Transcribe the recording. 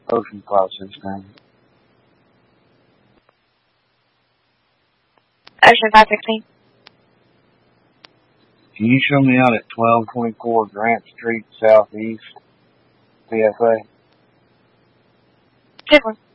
Ocean Cloud System. Ocean 516. Can you show me out at 1224 Grant Street Southeast, PSA? 10-4.